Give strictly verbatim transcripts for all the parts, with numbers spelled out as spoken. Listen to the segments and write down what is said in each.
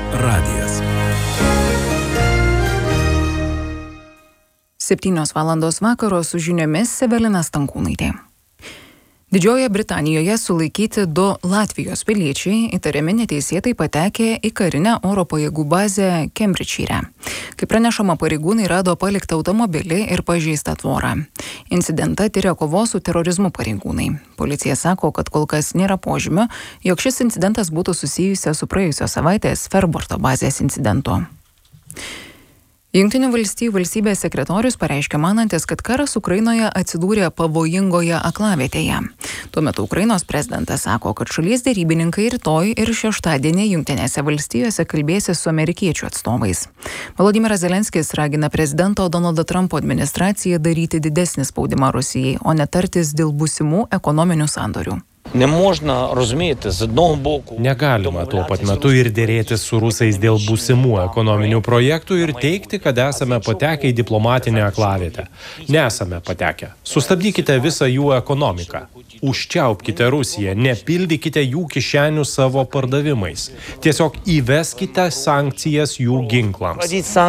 radijas. Septynios valandos vakaro su žiniomis Evelina Stankūnaitė. Didžiojoje Britanijoje sulaikyti du Latvijos piliečiai įtariami neteisėtai patekę į karinę oro pajėgų bazę Kembridžšyre. Kaip pranešama, pareigūnai rado paliktą automobilį ir pažeistą tvorą. Incidentą tiria kovos su terorizmu pareigūnai. Policija sako, kad kol kas nėra požymių, jog šis incidentas būtų susijusios su praėjusios savaitės Ferborto bazės incidentu. Jungtinių valstijų valstybės sekretorius pareiškė manantis, kad karas Ukrainoje atsidūrė pavojingoje aklavietėje. Tuo metu Ukrainos prezidentas sako, kad šalies derybininkai rytoj ir šeštadienį Jungtinėse valstijose kalbėsis su amerikiečių atstovais. Volodymyras Zelenskis ragina prezidento Donaldo Trumpo administraciją daryti didesnį spaudimą Rusijai, o ne tartis dėl būsimų ekonominių sandorių. Negalima tuo pat metu ir dėrėtis su rusais dėl būsimų ekonominių projektų ir teikti, kad esame patekę į diplomatinę aklavietę. Nesame patekę. Sustabdykite visą jų ekonomiką. Užčiaupkite Rusiją, nepildykite jų kišenių savo pardavimais. Tiesiog įveskite sankcijas jų ginklams.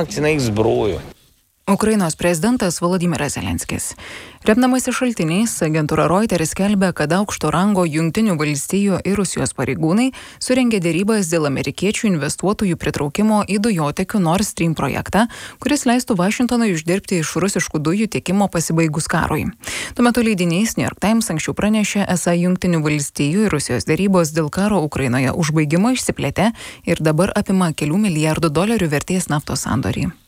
Ukrainos prezidentas Volodymyras Zelenskis. Remdamasi šaltiniais, agentūra Reuters skelbia, kad aukšto rango Jungtinių valstijų ir Rusijos pareigūnai surengė dėrybas dėl amerikiečių investuotojų pritraukimo į dujotekių Nord Stream projektą, kuris leistų Vašingtonui uždirbti iš rusiškų dujų tiekimo pasibaigus karui. Tuo metu leidinys New York Times anksčiau pranešė, esą Jungtinių valstijų ir Rusijos dėrybos dėl karo Ukrainoje užbaigimo išsiplėtė ir dabar apima kelių milijardų dolerių vertės naftos sandorį.